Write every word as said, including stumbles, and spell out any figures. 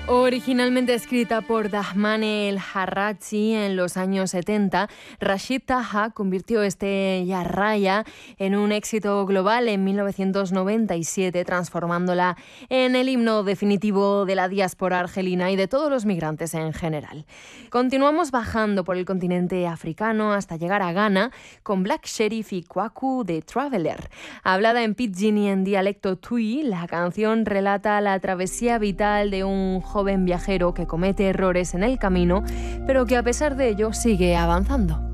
Originalmente escrita por Dahmane El Harrachi en los años setenta, Rashid Taha convirtió este Ya Raya en un éxito global en mil novecientos noventa y siete, transformándola en el himno definitivo de la diáspora argelina y de todos los migrantes en general. Continuamos bajando por el continente africano hasta llegar a Ghana con Black Sheriff y Kwaku de Traveler. Hablada en pidgin y en dialecto tui, la canción relata la travesía vital de un joven viajero que comete errores en el camino, pero que a pesar de ello sigue avanzando.